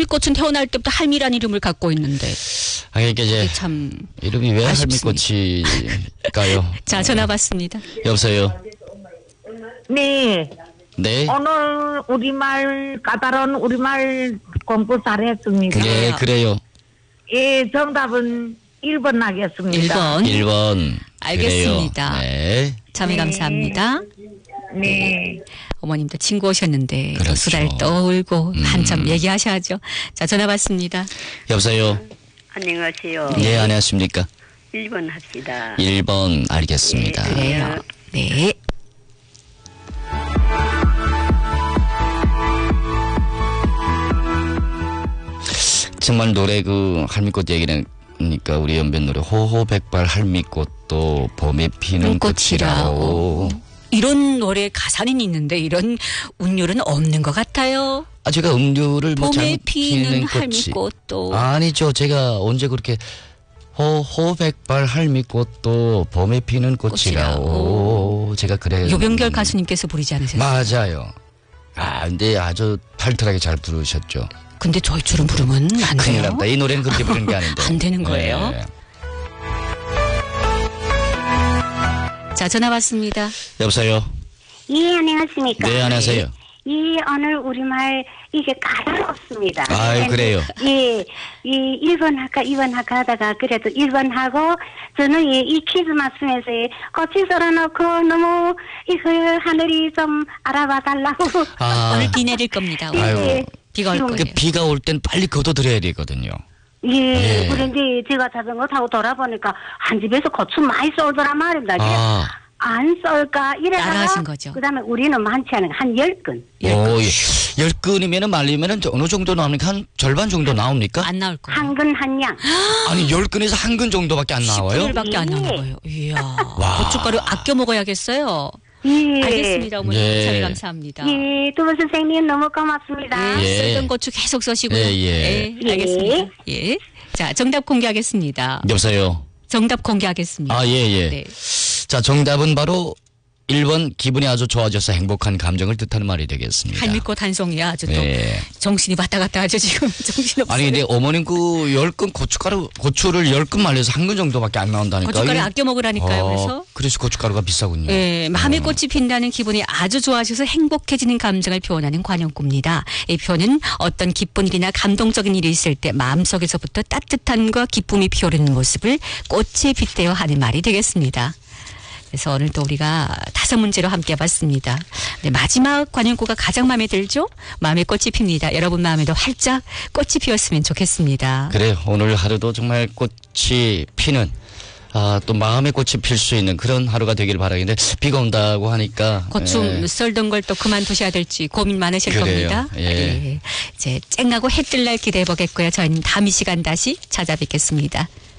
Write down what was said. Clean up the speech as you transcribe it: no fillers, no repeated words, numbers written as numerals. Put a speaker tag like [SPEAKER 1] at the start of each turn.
[SPEAKER 1] 할미꽃은 태어날 때부터 할미란 이름을 갖고 있는데.
[SPEAKER 2] 아, 그러니까 이제
[SPEAKER 1] 참
[SPEAKER 2] 이름이 왜
[SPEAKER 1] 아쉽습니다.
[SPEAKER 2] 할미꽃일까요?
[SPEAKER 1] 자, 전화 받습니다.
[SPEAKER 2] 여보세요.
[SPEAKER 3] 네.
[SPEAKER 2] 네.
[SPEAKER 3] 오늘 우리말 까다로운 우리말 공부 잘했습니다.
[SPEAKER 2] 네, 그래요.
[SPEAKER 3] 예, 정답은 1번 하겠습니다.
[SPEAKER 1] 1번.
[SPEAKER 2] 1번.
[SPEAKER 1] 알겠습니다.
[SPEAKER 2] 네.
[SPEAKER 1] 참여 감사합니다.
[SPEAKER 3] 네.
[SPEAKER 1] 어머님도 친구 오셨는데
[SPEAKER 2] 그렇죠.
[SPEAKER 1] 수다를 떠올고 한참 얘기하셔야죠. 자, 전화 받습니다.
[SPEAKER 2] 여보세요.
[SPEAKER 4] 안녕하세요.
[SPEAKER 2] 네, 안녕하십니까.
[SPEAKER 4] 1번 합시다.
[SPEAKER 2] 1번 알겠습니다.
[SPEAKER 1] 그래요. 네.
[SPEAKER 2] 정말 노래 그 할미꽃 얘기는 그러니까 우리 연변 노래 호호백발 할미꽃도 봄에 피는 꽃이라고.
[SPEAKER 1] 이런 노래 가사는 있는데 이런 운율은 없는 것 같아요.
[SPEAKER 2] 아, 제가 음료를 뭐
[SPEAKER 1] 봄에
[SPEAKER 2] 잘못
[SPEAKER 1] 피는
[SPEAKER 2] 꽃이.
[SPEAKER 1] 할미꽃도.
[SPEAKER 2] 아니죠. 제가 언제 그렇게 호호백발 할미꽃도 봄에 피는 꽃이라고. 제가 그래요.
[SPEAKER 1] 요병결 가수님께서 부르지 않으세요?
[SPEAKER 2] 맞아요. 아, 근데 아주 팔털하게 잘 부르셨죠.
[SPEAKER 1] 근데 저희처럼 부르면 안
[SPEAKER 2] 큰일
[SPEAKER 1] 돼요.
[SPEAKER 2] 났다. 이 노래는 그렇게 부르는 게 아닌데.
[SPEAKER 1] 안 되는 거예요.
[SPEAKER 2] 네.
[SPEAKER 1] 자, 전화 받습니다.
[SPEAKER 2] 여보세요.
[SPEAKER 4] 예, 안녕하십니까.
[SPEAKER 2] 네, 안녕하세요.
[SPEAKER 4] 예, 오늘 우리말 이게 까다롭습니다.
[SPEAKER 2] 아유, 그래요.
[SPEAKER 4] 예, 이 1번 할까 2번 할까 하다가 그래도 1번 하고 저는 이 퀴즈 맞추면서 꽃이 썰어놓고 너무 이거 하늘이 좀 알아봐 달라고.
[SPEAKER 2] 아,
[SPEAKER 1] 오늘 비 내릴 겁니다. 오늘.
[SPEAKER 2] 아유.
[SPEAKER 1] 비가 올 거예요.
[SPEAKER 2] 그 비가 올 땐 빨리 걷어들여야 되거든요.
[SPEAKER 4] 예,
[SPEAKER 2] 예.
[SPEAKER 4] 그런데 제가 자전거 타고 돌아보니까 한 집에서 고추 많이 썰더라 말입니다.
[SPEAKER 2] 아.
[SPEAKER 4] 안 썰까 이래다가
[SPEAKER 1] 따라하신 거죠.
[SPEAKER 4] 그다음에 우리는 많지 않은 한 10근.
[SPEAKER 2] 오, 예. 10근이면 말리면 어느 정도 나옵니까? 한 절반 정도 나옵니까?
[SPEAKER 1] 안 나올 거예요.
[SPEAKER 4] 한 근 한 양.
[SPEAKER 2] 아니, 10근에서 한 근 정도밖에 안 나와요?
[SPEAKER 1] 10분을밖에 안 나오는 거예요. 이야.
[SPEAKER 2] 와.
[SPEAKER 1] 고춧가루 아껴 먹어야겠어요.
[SPEAKER 4] 예.
[SPEAKER 1] 알겠습니다. 어머니.
[SPEAKER 2] 예.
[SPEAKER 1] 참여 감사합니다.
[SPEAKER 4] 예, 두분 선생님 너무 고맙습니다.
[SPEAKER 1] 네,
[SPEAKER 2] 예.
[SPEAKER 1] 썰던 고추 계속 써시고요.
[SPEAKER 2] 예.
[SPEAKER 1] 알겠습니다. 예. 자, 정답 공개하겠습니다.
[SPEAKER 2] 여보세요.
[SPEAKER 1] 정답 공개하겠습니다.
[SPEAKER 2] 아, 예.
[SPEAKER 1] 네.
[SPEAKER 2] 자, 정답은 바로 1번 기분이 아주 좋아져서 행복한 감정을 뜻하는 말이 되겠습니다.
[SPEAKER 1] 할미꽃 한 송이 아주 또
[SPEAKER 2] 예.
[SPEAKER 1] 정신이 왔다 갔다 하죠, 지금. 정신없어요.
[SPEAKER 2] 아니, 근데 어머님 그 10근 고추를 10근 말려서 한 근 정도밖에 안 나온다니까.
[SPEAKER 1] 고춧가루
[SPEAKER 2] 이거-
[SPEAKER 1] 아껴 먹으라니까요, 그래서.
[SPEAKER 2] 그래서 고춧가루가 비싸군요.
[SPEAKER 1] 예, 마음의 꽃이 핀다는 기분이 아주 좋아져서 행복해지는 감정을 표현하는 관용구입니다. 이 표현은 어떤 기쁜 일이나 감동적인 일이 있을 때 마음속에서부터 따뜻함과 기쁨이 피어오르는 모습을 꽃에 빗대어 하는 말이 되겠습니다. 그래서 오늘 또 우리가 5문제로 함께 해봤습니다. 네, 마지막 관용구가 가장 마음에 들죠? 마음의 꽃이 핍니다. 여러분 마음에도 활짝 꽃이 피었으면 좋겠습니다.
[SPEAKER 2] 그래요. 오늘 하루도 정말 꽃이 피는 또 마음의 꽃이 필 수 있는 그런 하루가 되길 바라겠는데 비가 온다고 하니까
[SPEAKER 1] 고추 썰던 걸 또 그만두셔야 될지 고민 많으실
[SPEAKER 2] 그래요.
[SPEAKER 1] 겁니다.
[SPEAKER 2] 예.
[SPEAKER 1] 이제 쨍하고 해 뜰 날 기대해 보겠고요. 저희는 다음 이 시간 다시 찾아뵙겠습니다.